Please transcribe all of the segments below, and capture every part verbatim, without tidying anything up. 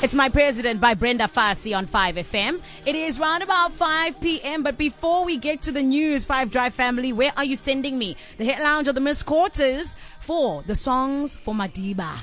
It's My President by Brenda Fassie on five F M. It is round about five p.m. But before we get to the news, Five Drive family, where are you sending me? The Hit Lounge or the Miss Quarters for the songs for Madiba.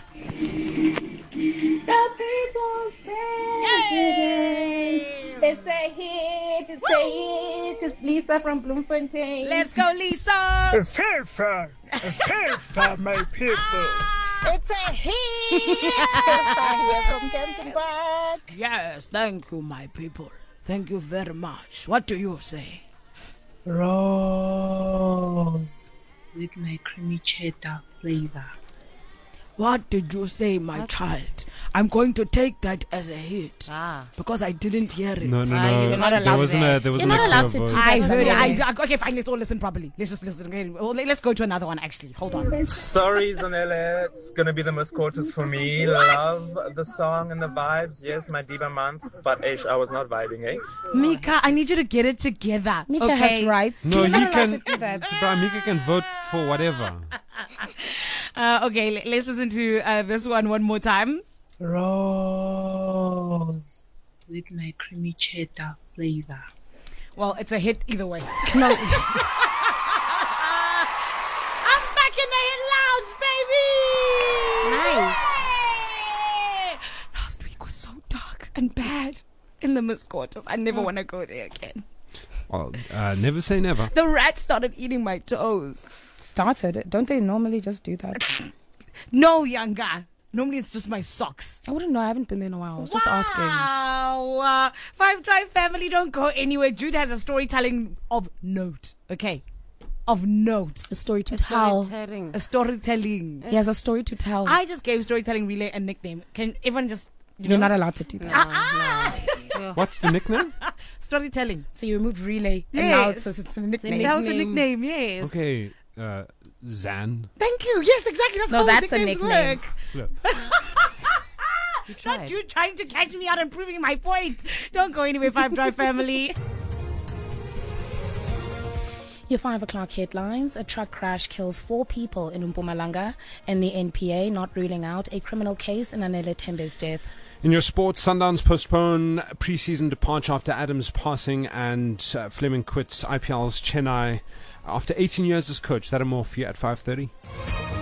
The people's president. It's a hit. It's Woo! a hit. It's Lisa from Bloemfontein. Let's go, Lisa. It's FIFA. It's FIFA, my people. It's a hit. Here from Kempton Park. Yes, thank you, my people. Thank you very much. What do you say? Rose with my creamy cheddar flavor. What did you say, my what? child? I'm going to take that as a hit ah. because I didn't hear it. No, no, ah, no. You're not allowed there wasn't to. A, there you're wasn't not a allowed to do that. I heard it. I, okay, fine. Let's all listen properly. Let's just listen. Okay, well, let's go to another one. Actually, hold on. Sorry, Zanele. It's gonna be the Miss Quarters for me. What? Love the song and the vibes. Yes, my Diva month, but Ish, I was not vibing, eh? Mika, I need you to get it together. Mika okay? has rights. No, you're you not can. allowed to do that. Bro, Mika can vote for whatever. Uh, okay, let's listen to uh, this one one more time. Rose with my creamy cheddar flavor. Well, it's a hit either way. No. I'm back in the Hit Lounge, baby! Nice. Yay! Last week was so dark and bad in the Miss Quarters. I never oh. want to go there again. Well, uh, never say never. The rat started eating my toes. Started? Don't they normally just do that? No, young guy. Normally it's just my socks. I wouldn't know. I haven't been there in a while. I was just wow. asking. Wow. Uh, Five Drive family, don't go anywhere. Jude has a storytelling of note. Okay. Of note. A story to a tell. Storytelling. A storytelling. He has a story to tell. I just gave Storytelling Relay a nickname. Can everyone just... You You're know? not allowed to do that. No, ah, no. What's the nickname? Storytelling. So you removed Relay. Yes. And now it's a, it's a nickname. That was a nickname, yes. Okay. Uh, Zan. Thank you. Yes, exactly. That's no, how that's a nicknames nickname. Work. You Not you trying to catch me out and proving my point. Don't go anywhere, Five Drive family. Your five o'clock headlines. A truck crash kills four people in Mpumalanga, and the N P A not ruling out a criminal case in Anele Tembe's death. In your sports, Sundowns postpone pre-season departure after Adams passing, and uh, Fleming quits I P L's Chennai after eighteen years as coach. That and more for you at five thirty.